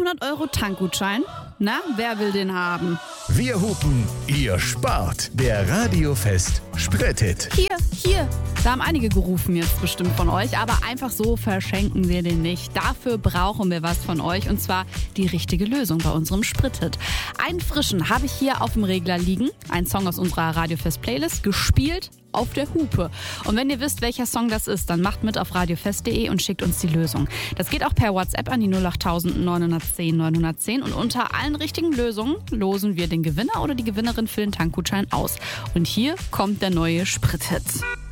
100 € Tankgutschein. Na, wer will den haben? Wir hupen, ihr spart. Der Radiofest Sprit-Hit. Hier. Da haben einige gerufen jetzt bestimmt von euch, aber einfach so verschenken wir den nicht. Dafür brauchen wir was von euch und zwar die richtige Lösung bei unserem Sprit-Hit. Einen frischen habe ich hier auf dem Regler liegen. Ein Song aus unserer Radiofest-Playlist, gespielt auf der Hupe. Und wenn ihr wisst, welcher Song das ist, dann macht mit auf radiofest.de und schickt uns die Lösung. Das geht auch per WhatsApp an die 08000 910 910 und unter allen richtigen Lösungen losen wir den Gewinner oder die Gewinnerin für den Tankgutschein aus. Und hier kommt der neue Sprit-Hit.